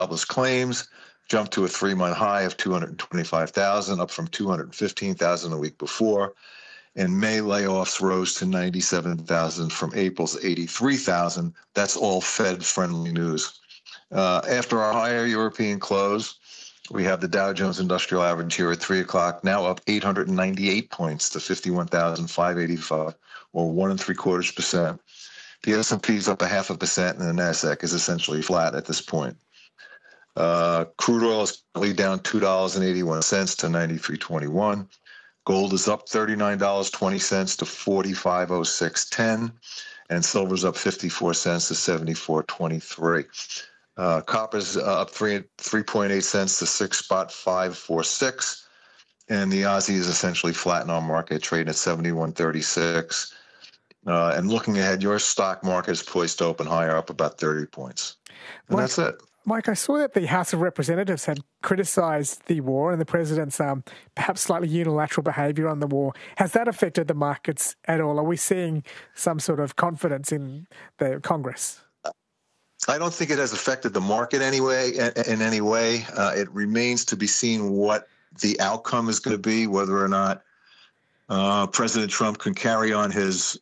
jobless claims jumped to a 3-month high of 225,000, up from 215,000 a week before. And May layoffs rose to 97,000 from April's 83,000. That's all Fed-friendly news. After our higher European close, we have the Dow Jones Industrial Average here at 3 o'clock, now up 898 points to 51,585, or 1.75%. The S&P is up 0.5%, and the Nasdaq is essentially flat at this point. Crude oil is currently down $2.81 to 93.21. Gold is up $39.20 to 45.0610, and silver's up 54 cents to 74.23. Copper's up 3.8 cents to 6.546, and the Aussie is essentially flat in our market, trading at 71.36. And looking ahead, your stock market is poised to open higher, up about 30 points. And that's it. Mike, I saw that the House of Representatives had criticised the war and the president's perhaps slightly unilateral behaviour on the war. Has that affected the markets at all? Are we seeing some sort of confidence in the Congress? I don't think it has affected the market anyway. In any way. It remains to be seen what the outcome is going to be, whether or not President Trump can carry on his,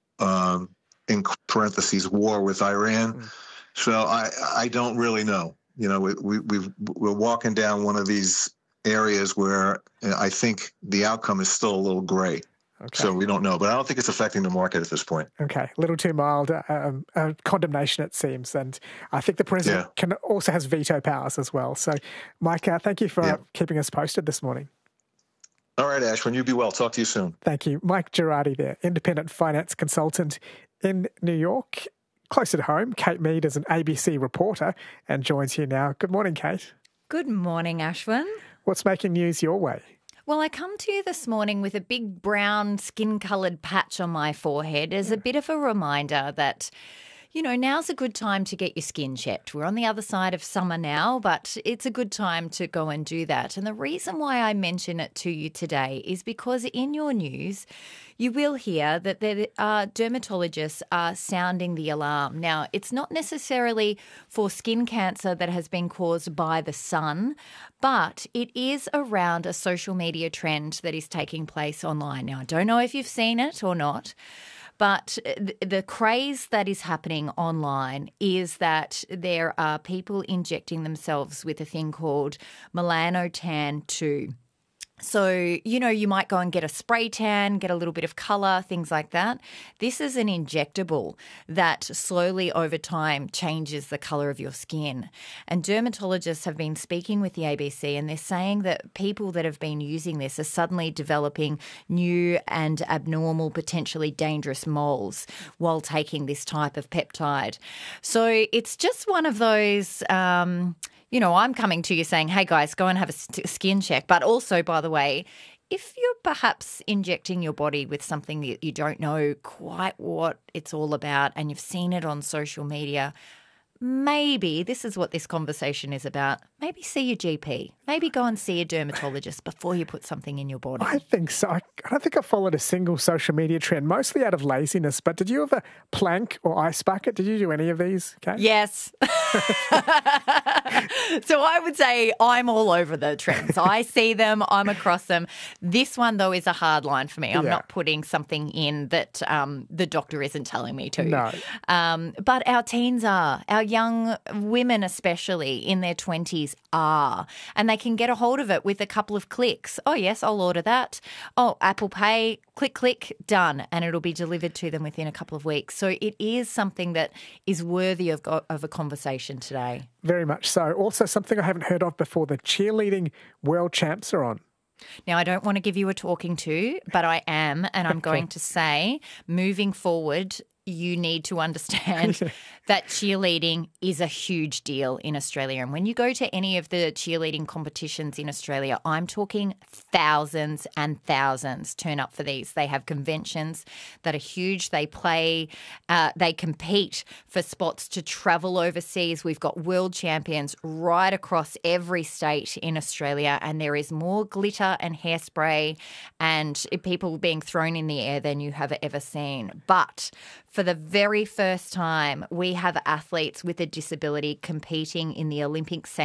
in parentheses, war with Iran. So I don't really know. You know, we're walking down one of these areas where I think the outcome is still a little gray. Okay. So we don't know, but I don't think it's affecting the market at this point. Okay, a little too mild condemnation, it seems, and I think the president also has veto powers as well. So, Mike, thank you for keeping us posted this morning. All right, Ashwin, you be well. Talk to you soon. Thank you. Mike Girardi there, independent finance consultant in New York. Closer to home, Kate Mead is an ABC reporter and joins here now. Good morning, Kate. Good morning, Ashwin. What's making news your way? Well, I come to you this morning with a big brown skin-coloured patch on my forehead as a bit of a reminder that, you know, now's a good time to get your skin checked. We're on the other side of summer now, but it's a good time to go and do that. And the reason why I mention it to you today is because in your news, you will hear that there are dermatologists are sounding the alarm. Now, it's not necessarily for skin cancer that has been caused by the sun, but it is around a social media trend that is taking place online. Now, I don't know if you've seen it or not, but the craze that is happening online is that there are people injecting themselves with a thing called Melanotan 2. So, you know, you might go and get a spray tan, get a little bit of colour, things like that. This is an injectable that slowly over time changes the colour of your skin. And dermatologists have been speaking with the ABC and they're saying that people that have been using this are suddenly developing new and abnormal, potentially dangerous moles while taking this type of peptide. So it's just one of those... you know, I'm coming to you saying, hey, guys, go and have a skin check. But also, by the way, if you're perhaps injecting your body with something that you don't know quite what it's all about and you've seen it on social media, maybe this is what this conversation is about. Maybe see your GP. Maybe go and see a dermatologist before you put something in your body. I think so. I don't think I followed a single social media trend, mostly out of laziness. But did you have a plank or ice bucket? Did you do any of these, Kate? Yes. So I would say I'm all over the trends. I see them. I'm across them. This one, though, is a hard line for me. I'm not putting something in that the doctor isn't telling me to. No. But our teens are. Our young women, especially in their 20s, are. And they can get a hold of it with a couple of clicks. Oh, yes, I'll order that. Oh, Apple Pay, click, click, done. And it'll be delivered to them within a couple of weeks. So it is something that is worthy of a conversation today. Very much so. Also, something I haven't heard of before, the cheerleading world champs are on. Now, I don't want to give you a talking to, but I am, and I'm going to say, moving forward, you need to understand that cheerleading is a huge deal in Australia. And when you go to any of the cheerleading competitions in Australia, I'm talking thousands and thousands turn up for these. They have conventions that are huge. They play, they compete for spots to travel overseas. We've got world champions right across every state in Australia, and there is more glitter and hairspray and people being thrown in the air than you have ever seen. But for the very first time, we have athletes with a disability competing in the Olympic